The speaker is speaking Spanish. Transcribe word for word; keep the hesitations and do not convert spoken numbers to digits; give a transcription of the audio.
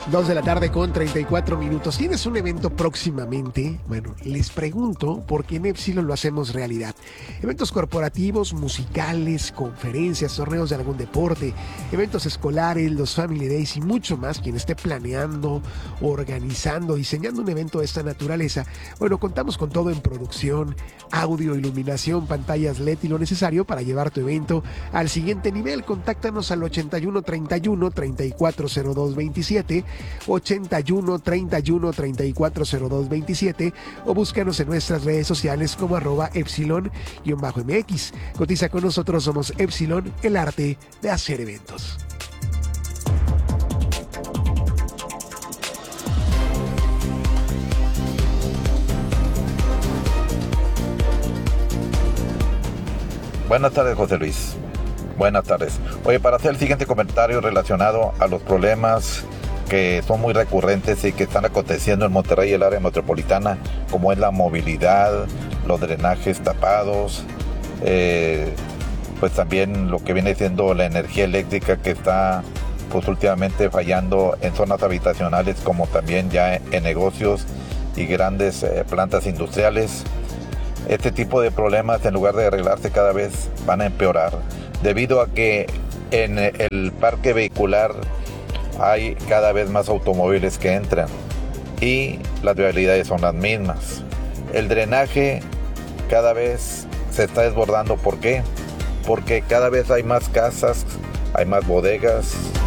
Dos de la tarde con treinta y cuatro minutos. ¿Tienes un evento próximamente? Bueno, les pregunto porque en Epsilon lo hacemos realidad. Eventos corporativos, musicales, conferencias, torneos de algún deporte, eventos escolares, los Family Days y mucho más. Quien esté planeando, organizando, diseñando un evento de esta naturaleza, bueno, contamos con todo en producción, audio, iluminación, pantallas L E D y lo necesario para llevar tu evento al siguiente nivel. Contáctanos al ochenta y uno treinta y uno treinta y cuatro cero dos veintisiete, ochenta y uno treinta y uno treinta y cuatro cero dos veintisiete o búscanos en nuestras redes sociales como arroba epsilon-M X. Cotiza con nosotros, somos Epsilon, el arte de hacer eventos. Buenas tardes, José Luis. Buenas tardes. Oye, para hacer el siguiente comentario relacionado a los problemas que son muy recurrentes y que están aconteciendo en Monterrey y el área metropolitana, como es la movilidad, los drenajes tapados, eh, pues también lo que viene siendo la energía eléctrica que está pues últimamente fallando en zonas habitacionales, como también ya en negocios y grandes eh, plantas industriales. Este tipo de problemas, en lugar de arreglarse, cada vez van a empeorar, debido a que en el parque vehicular hay cada vez más automóviles que entran y las vialidades son las mismas. El drenaje cada vez se está desbordando. ¿Por qué? Porque cada vez hay más casas, hay más bodegas,